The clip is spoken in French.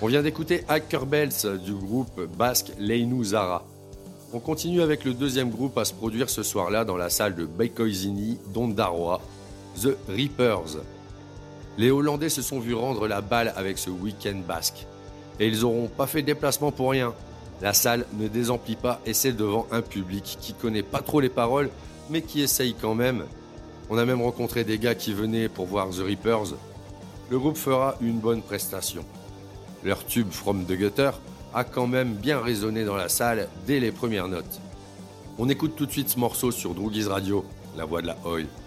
On vient d'écouter Hacker Bells du groupe basque Leinu Zara. On continue avec le deuxième groupe à se produire ce soir-là dans la salle de Baikoizini d'Ondarroa, The Reapers. Les Hollandais se sont vus rendre la balle avec ce week-end basque. Et ils n'auront pas fait de déplacement pour rien. La salle ne désemplit pas et c'est devant un public qui connaît pas trop les paroles, mais qui essaye quand même. On a même rencontré des gars qui venaient pour voir The Reapers. Le groupe fera une bonne prestation. Leur tube From the Gutter a quand même bien résonné dans la salle dès les premières notes. On écoute tout de suite ce morceau sur Droogies Radio, la voix de la Oi.